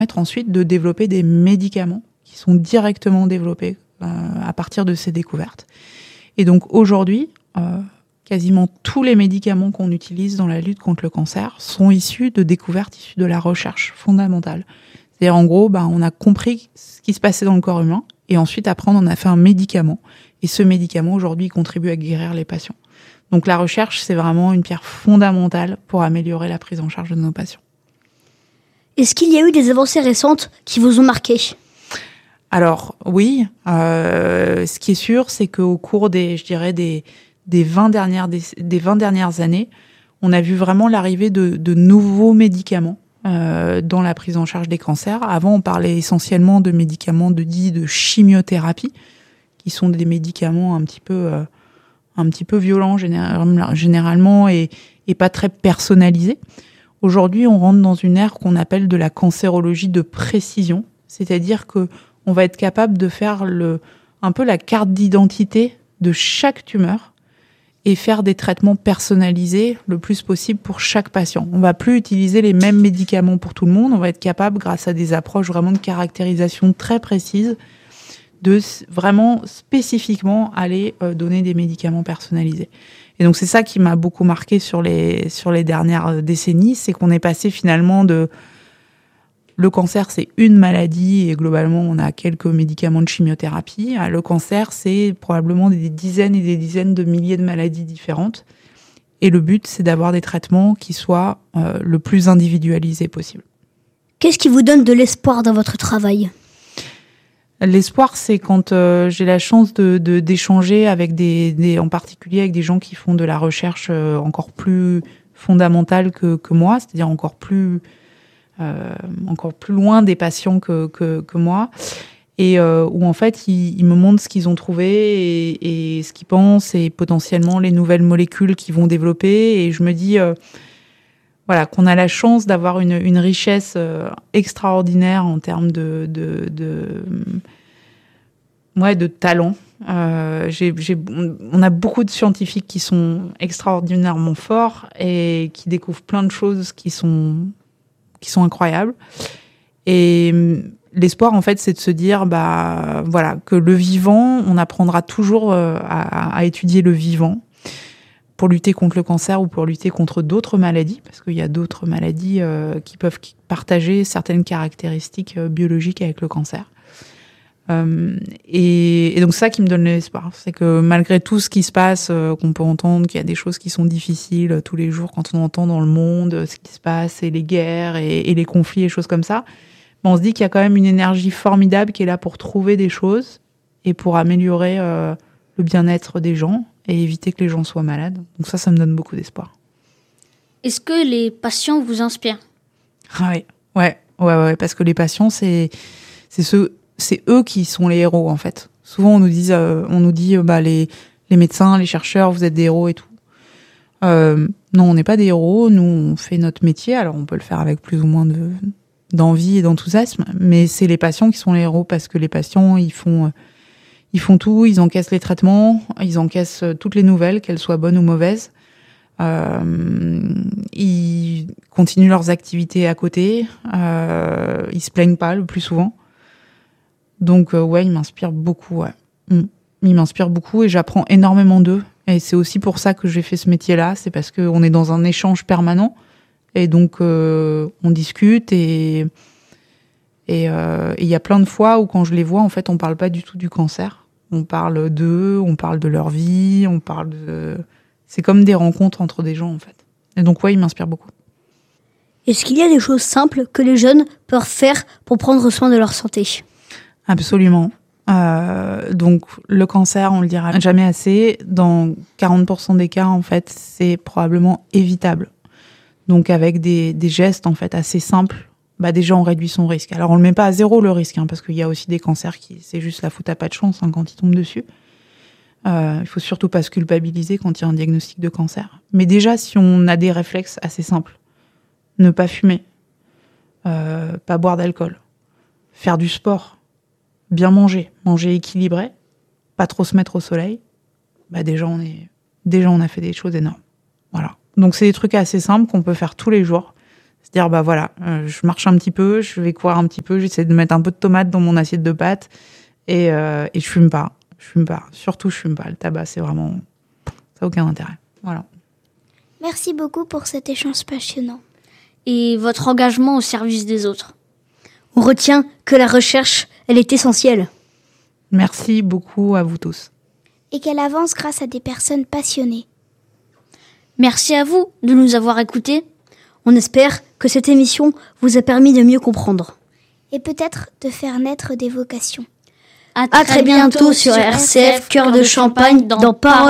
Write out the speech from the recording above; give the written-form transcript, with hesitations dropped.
permettre ensuite de développer des médicaments qui sont directement développés à partir de ces découvertes. Et donc aujourd'hui, quasiment tous les médicaments qu'on utilise dans la lutte contre le cancer sont issus de découvertes issues de la recherche fondamentale. C'est-à-dire, en gros, on a compris ce qui se passait dans le corps humain, et ensuite, après, on en a fait un médicament. Et ce médicament, aujourd'hui, il contribue à guérir les patients. Donc la recherche, c'est vraiment une pierre fondamentale pour améliorer la prise en charge de nos patients. Est-ce qu'il y a eu des avancées récentes qui vous ont marqué ? Alors, oui. Ce qui est sûr, c'est qu'au cours des 20 dernières années, on a vu vraiment l'arrivée de nouveaux médicaments dans la prise en charge des cancers. Avant, on parlait essentiellement de médicaments de chimiothérapie, qui sont des médicaments un petit peu violents généralement et pas très personnalisés. Aujourd'hui, on rentre dans une ère qu'on appelle de la cancérologie de précision, c'est-à-dire que on va être capable de faire un peu la carte d'identité de chaque tumeur et faire des traitements personnalisés le plus possible pour chaque patient. On va plus utiliser les mêmes médicaments pour tout le monde. On va être capable, grâce à des approches vraiment de caractérisation très précises, de vraiment spécifiquement aller donner des médicaments personnalisés. Et donc c'est ça qui m'a beaucoup marqué sur les dernières décennies, c'est qu'on est passé finalement de... Le cancer, c'est une maladie et globalement, on a quelques médicaments de chimiothérapie. Le cancer, c'est probablement des dizaines et des dizaines de milliers de maladies différentes. Et le but, c'est d'avoir des traitements qui soient le plus individualisés possible. Qu'est-ce qui vous donne de l'espoir dans votre travail ? L'espoir, c'est quand j'ai la chance d'échanger avec en particulier avec des gens qui font de la recherche encore plus fondamentale que moi, c'est-à-dire encore plus loin des patients que moi, et où en fait ils me montrent ce qu'ils ont trouvé et ce qu'ils pensent et potentiellement les nouvelles molécules qu'ils vont développer, et je me dis qu'on a la chance d'avoir une richesse extraordinaire en termes de talent. On a beaucoup de scientifiques qui sont extraordinairement forts et qui découvrent plein de choses qui sont incroyables. Et l'espoir, en fait, c'est de se dire, que le vivant, on apprendra toujours à étudier le vivant pour lutter contre le cancer ou pour lutter contre d'autres maladies, parce qu'il y a d'autres maladies qui peuvent partager certaines caractéristiques biologiques avec le cancer. Et donc, c'est ça qui me donne l'espoir. C'est que malgré tout ce qui se passe, qu'on peut entendre qu'il y a des choses qui sont difficiles tous les jours quand on entend dans le monde ce qui se passe et les guerres et les conflits et choses comme ça, on se dit qu'il y a quand même une énergie formidable qui est là pour trouver des choses et pour améliorer le bien-être des gens et éviter que les gens soient malades. Donc ça me donne beaucoup d'espoir. Est-ce que les patients vous inspirent ? Ouais, parce que les patients, c'est eux qui sont les héros, en fait. Souvent, on nous dit les médecins, les chercheurs, vous êtes des héros et tout. Non, on n'est pas des héros. Nous, on fait notre métier. Alors, on peut le faire avec plus ou moins d'envie et d'enthousiasme, mais c'est les patients qui sont les héros, parce que les patients, ils font tout. Ils encaissent les traitements, ils encaissent toutes les nouvelles, qu'elles soient bonnes ou mauvaises. Ils continuent leurs activités à côté. Ils se plaignent pas le plus souvent. Donc, ils m'inspirent beaucoup, ouais. Ils m'inspirent beaucoup et j'apprends énormément d'eux. Et c'est aussi pour ça que j'ai fait ce métier-là. C'est parce qu'on est dans un échange permanent. Et donc, on discute et il y a plein de fois où, quand je les vois, en fait, on parle pas du tout du cancer. On parle d'eux, on parle de leur vie, c'est comme des rencontres entre des gens, en fait. Et donc, ils m'inspirent beaucoup. Est-ce qu'il y a des choses simples que les jeunes peuvent faire pour prendre soin de leur santé ? Absolument. Donc, le cancer, on le dira jamais assez. Dans 40% des cas, en fait, c'est probablement évitable. Donc, avec des gestes, en fait, assez simples, déjà, on réduit son risque. Alors, on le met pas à zéro, le risque, parce qu'il y a aussi des cancers c'est juste la faute à pas de chance, quand ils tombent dessus. Il faut surtout pas se culpabiliser quand il y a un diagnostic de cancer. Mais déjà, si on a des réflexes assez simples, ne pas fumer, pas boire d'alcool, faire du sport, bien manger équilibré, pas trop se mettre au soleil, déjà on a fait des choses énormes. Voilà. Donc c'est des trucs assez simples qu'on peut faire tous les jours. Se dire, bah voilà, je marche un petit peu, je vais courir un petit peu, j'essaie de mettre un peu de tomate dans mon assiette de pâtes et je fume pas. Surtout, je fume pas. Le tabac, c'est vraiment... Ça n'a aucun intérêt. Voilà. Merci beaucoup pour cet échange passionnant. Et votre engagement au service des autres. On retient que la recherche, elle est essentielle. Merci beaucoup à vous tous. Et qu'elle avance grâce à des personnes passionnées. Merci à vous de nous avoir écoutés. On espère que cette émission vous a permis de mieux comprendre. Et peut-être de faire naître des vocations. À très bientôt sur RCF Cœur de Champagne dans Parole